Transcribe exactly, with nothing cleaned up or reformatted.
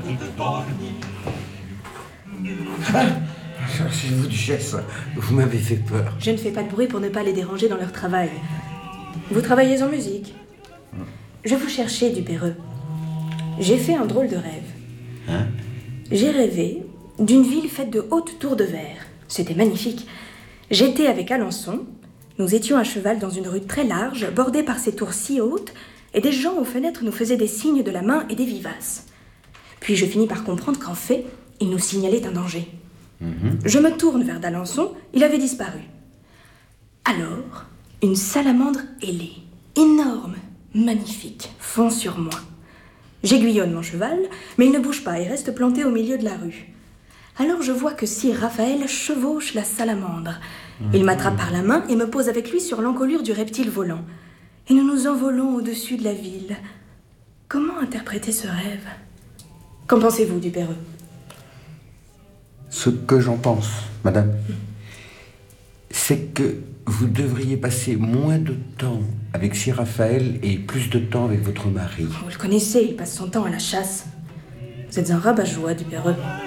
C'est vous, duchesse. Vous m'avez fait peur. Je ne fais pas de bruit pour ne pas les déranger dans leur travail. Vous travaillez en musique. Je vous cherchais, Dupéreux. J'ai fait un drôle de rêve. Hein? J'ai rêvé d'une ville faite de hautes tours de verre. C'était magnifique. J'étais avec Alençon. Nous étions à cheval dans une rue très large, bordée par ces tours si hautes, et des gens aux fenêtres nous faisaient des signes de la main et des vivaces. Puis je finis par comprendre qu'en fait, ils nous signalaient un danger. Mm-hmm. Je me tourne vers d'Alençon, il avait disparu. Alors, une salamandre ailée, énorme, magnifique, fond sur moi. J'aiguillonne mon cheval, mais il ne bouge pas et reste planté au milieu de la rue. Alors je vois que Sir Raphaël chevauche la salamandre. Il m'attrape par la main et me pose avec lui sur l'encolure du reptile volant. Et nous nous envolons au-dessus de la ville. Comment interpréter ce rêve? Qu'en pensez-vous, Dupéreux? Ce que j'en pense, madame, c'est que vous devriez passer moins de temps avec Sir Raphaël et plus de temps avec votre mari. Vous le connaissez, il passe son temps à la chasse. Vous êtes un rabat-joie, Dupéreux.